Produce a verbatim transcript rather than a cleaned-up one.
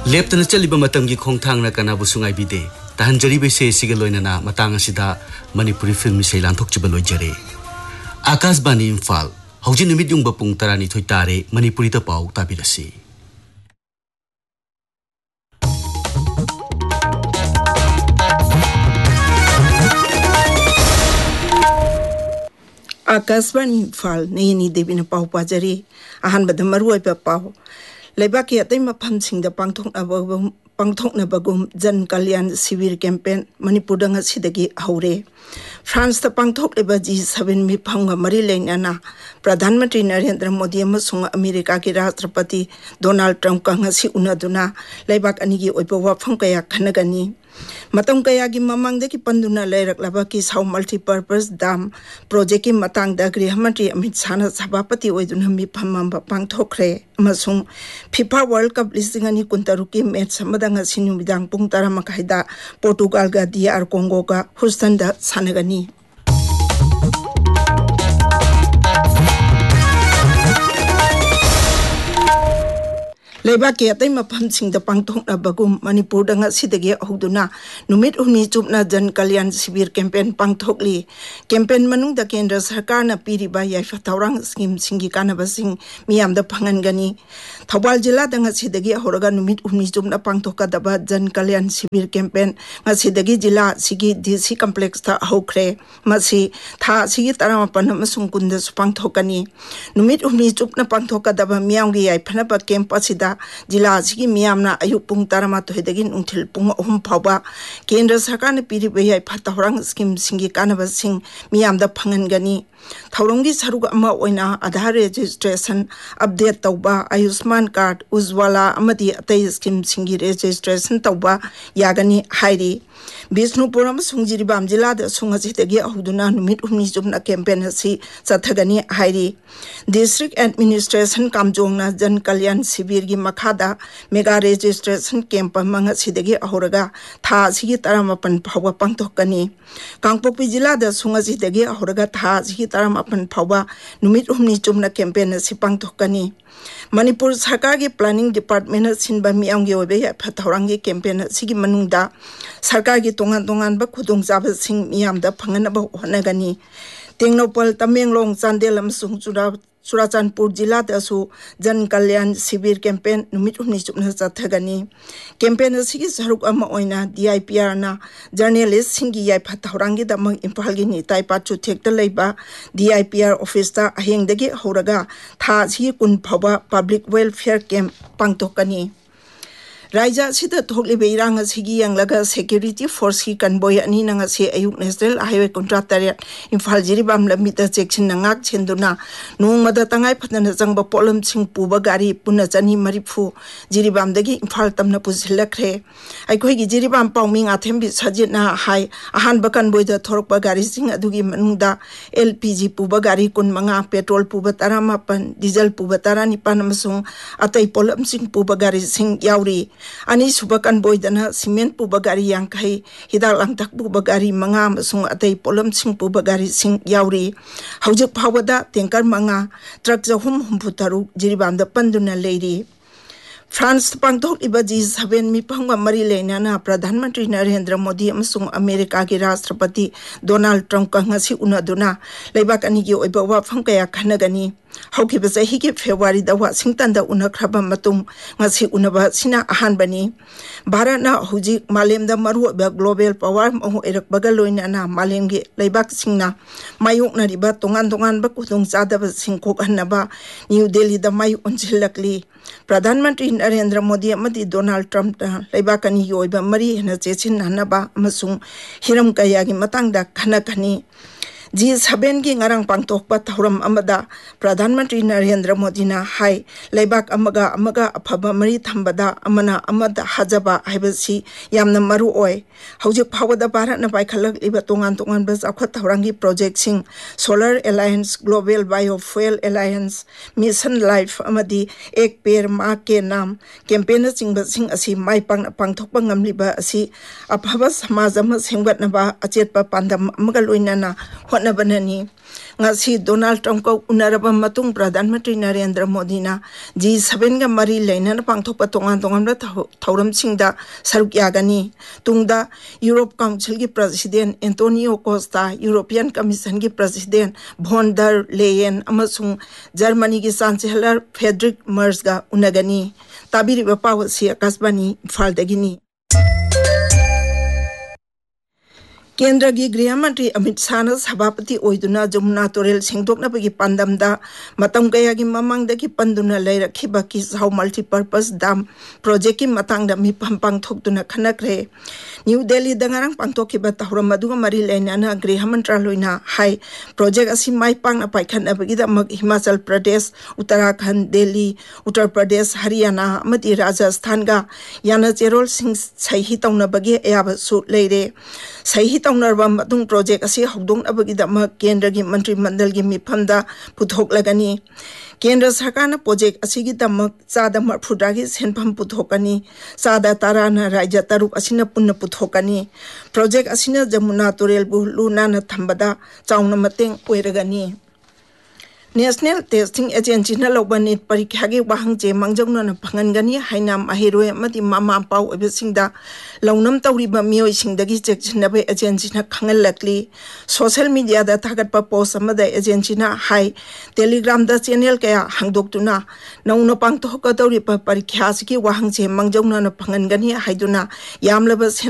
लेप्तन चलिब मतंगी खोंगथांगना कनाबु सुंगाइबिदे तहंजरी बेसे सिगे लोइनना मतंग असिदा मणिपुरी फिल्म से लांथोकचिब लोइजरे आकाशवाणी इम्फाल हौजि नुमित युंग पुंग तरानी थोइ तारे मणिपुरी द पाउ ताबिरसी आकाशवाणी इम्फाल नयनी देवीना पाउ पाजरी अहानबद मरुओइबा पाउ लेबाकी अतै मफमसिंग द पांगथोकनाबा पांगथोकनाबगुम जन कल्याण शिविर campaign Manipur ngasiदगी हौरे France the पांगथोकलेबा ji seven मिफंग मरी लेनाना प्रधानमंत्री नरेंद्र मोदी अमसुंग अमेरिका के राष्ट्रपति डोनाल्ड ट्रंप का ngasi उनदुना लेबाक अनिगी ओइबा वाफम कया खनगनी मतम कया की ममंग की पंदुना लेरकलबा की साउ मल्टीपर्पज डैम प्रोजेक्ट की मतंग द गृह मंत्री अमित शाह सभापति ओइदुना मिफम पांगथोखरे अमसुंग फीफा वर्ल्ड कप लिस्टिंग अनि कुंतरु की मैच समदंग सिनुमिदांग पुंग तरा मखाइदा पोर्तुगाल गा डीआर कोंगो गा हुस्टन द सानगनी लेबा के अतै मफमसिंग द पांगथोकनाबगुम मणिपुर द ngasiदगी अहुदुना नुमित हुनी चुपना जन कल्याण शिविर कैंपेन पांगथोकली कैंपेन मनुंग द केंद्र सरकार न पीरिबा याइफा थौरांग स्कीम सिंगी कानबसिंग मियाम द फंगनगनी थौबाल जिला द ngasiदगी होरगा नुमित हुनी चुपना पांगथोकदबा जन कल्याण शिविर कैंपेन ngasiदगी जिला सिगी डीसी कॉम्प्लेक्स ता होख्रे मसी था सिगी तरामपन अमसुंग कुंद पांगथोकनी नुमित हुनी चुपना पांगथोकदबा मियामगी याइफनबा कैंप असिदा जिला की मियामना अयुक पुंग तरामाथोइदगी नुंथिल पुंग अहुम फावबा केंद्र सरकार ने पीरिबा याइफा थौरांग स्कीम सिंगी कानबसिंग मियामदा फंगनगनी थौरंगी सरुग अमा ओइना आधार रजिस्ट्रेशन अपडेट तौबा आयुष्मान कार्ड उज्ज्वला अमदी अतै स्कीम सिंगी रजिस्ट्रेशन तौबा यागनी हाइरी बिष्णुपुर अमसुंग जिरिबाम जिला द सुंगजिदगी अहुदुना नुमित हुमनी जुमना कैंपेन असि चथगनी हाइरी डिस्ट्रिक्ट एडमिनिस्ट्रेशन कामजोंगना जन कल्याण शिविर की मखादा मेगा रजिस्ट्रेशन कैंप मंगसिदगी अहोरगा था सिगी तरामपन फावबा पांगथोकनी कांगपोकपी जिला द सुंगजिदगी अहोरगा था सिगी तरामपन फावबा नुमित हुमनी जुमना कैंपेन असि पांगथोकनी मणिपुर सरकार के प्लानिंग डिपार्टमेंट सिनबा मियांगी ओबे फथौरांगी कैंपेन सिगी मनुंगदा सरकार की तोंगान तोंगान बा खुदोंग जाबसिंग मियामदा फंगनबा होनगनी तेंगनोपल तमेंगलोंग चांदेल अमसुंग चुरा चुराचांदपुर जिला दसु जन कल्याण शिविर कैंपेन नुमित हुमनी चुपना चथगनी कैंपेन असिगी सरुक अमा ओइना डीआईपीआर ना जर्नलिस्ट सिंगी याइफा थौरांगी दमंग इम्फाल गी निताई पाचु थेक्ता लेबा डीआईपीआर ऑफिस ता अहेंगदगी होरगा था सि कुन फबा पब्लिक वेलफेयर कैंप पांगथोकनी राज्य सिद थोकलिबे इरांग सिगी यांगलगा सिक्योरिटी फोर्स की कन्वॉय अनि नंग से अयुक national highway कुंट्रा तरेट Imphal Jiribam लमिता section नंगाक छेंदुना नोंगमदा तंगाई Fadna जंगबा pollen Singh पुबा गाड़ी पुना चनी मरिफु जिरिबाम दगी इम्फाल तमना पुजिलखरे अखोइगी जिरिबाम पाउमिंग आथेमबि सजिना हाई अहान बकन बोयदा थोरकबा गाड़ी सिंह अदुगी मनुंगदा एलपीजी पुबा गाड़ी कुन मंगा पेट्रोल पुबा तरामापन डीजल पुबा तरानिपान अमसुंग अतै पोलम सिंह पुबा गाड़ी सिंह याउरी अनि सुबकन बोयदना सीमेंट पुबा गाड़ी यांखै हिदाक लांगथक पुबा गाड़ी मंगा अमसुंग अतै पोलम सिंह पुबा गाड़ी सिंह याउरी हौजक फावदा टैंकर मंगा ट्रक जहुम हुमफुतरु जिरिबामदा पंदुना लेरी फ्रांस पांगथोकलिबा जी सेवन मिफंग मरी लेनाना प्रधानमंत्री नरेंद्र मोदी अमसुंग अमेरिका के राष्ट्रपति डोनाल्ड ट्रंप का ngasi उनदुना लेबाक अनिगी ओइबा वाफम कया खनगनी हौखिबा चही के फेब्रुवारी दा वाशिंगटन दा उनखरबा मतुम ngasi उनबा सिना अहानबनी भारत ना हुजी मालेम दा मरुबा ग्लोबल पावर महो एरकबगा लोइनाना मालेम के लेबाक सिंगना मायोकनरिबा तोंगान तोंगान बा कुदुंग चादबा सिंखोक हनबा न्यू दिल्ली दा माय उनजिलकली प्रधानमंत्री नरेंद्र मोदी अमदी डोनाल्ड ट्रंप लेबाकनी योइबा मरी हना चेचिन हनबा अमसुंग हिरम कयागी मतंगदा खनखनी जी सेवन की ngarang pangtokpa thauram amada प्रधानमंत्री नरेंद्र मोदी ना हाई लेबाक अमगा अमगा अफबा मरी थंबदा अमना अमदा हजबा हाइबसी यामना मरु ओय हौजिक फावदा भारत ना पाइखलक तोंगान तोंगान बस अखत थौरांगी प्रोजेक्ट सिंग solar alliance global biofuel alliance mission life अमदी एक पेड़ मा के नाम कैंपेन चिंग सिंग असि माइ पांग पांगथोकपा ngamliba असि अफबा समाज अम सेंगतनबा अचेतपा पांदम अमगा लोइनाना hotnabanani ngasi Donald Trump ko unaraba matung Pradhan Mantri Narendra Modi na G seven ga mari lainana pangthokpa tongan tongan ra thauram singda saruk yagani tungda Europe Council gi President Antonio Costa, European Commission gi President von der Leyen amasung Germany gi Chancellor Friedrich Merz ga unagani tabiri bapaw si Akashbani Faldagini Kendra gi Gृह मंत्री अमित शाह न सभापति ओइदुना जमुना तोरेल सेंगदोकनाबगी पांदमदा मतम गयागी ममांगदगी पंदुना लैरखिबा की साउ multipurpose dam project की मतंगदा मिपम पांगथोकदुना खनखरे new Delhi दंगारंग पांगथोकिबा तहरा मदुगा मरी लैनाना गृह मंत्रालयना हाई प्रोजेक्ट असि माइ पांगना पाइखनबगीदमक हिमाचल प्रदेश उत्तराखंड दिल्ली उत्तर प्रदेश हरियाणा अमदि राजस्थान गा याना चेरोल सिंह सही तौनबगी अयाबसु लैरे सही तौनरबा मतुंग प्रोजेक्ट असि हौदोंनबगीदमक केंद्र की मंत्रिमंडल की मिफमदा पुथोकलगनी केंद्र सरकार ने प्रोजेक्ट असिगी दमक चादा मरफुदागी सेनफम पुथोकनी चादा ताराना राज्य तरुक असिना पुन्ना पुथोकनी प्रोजेक्ट असिना जमुना तोरेल बु लुना न थंबदा चाउना मतेंग ओइरगनी नेशनल टेस्टिंग एजेंसी न लौबा नीट परीक्षा की वाहंगचे मांगजौना फंगनगनी हाइना माहिरोय अमदि मामा पाउ ओबेसिंगदा लौनम तौरिबा मियोइसिंगदगी चेक्सिनबे एजेंसी न खंगलकली सोशल मीडिया दा थागतपा पोस्ट अमदा एजेंसी न हाई टेलीग्राम दा चैनल कया हांगदोक्तुना नौना पांगथोकदौरिबा परीक्षा की वाहंगचे मांगजौना फंगनगनी हाइदुना यामलबा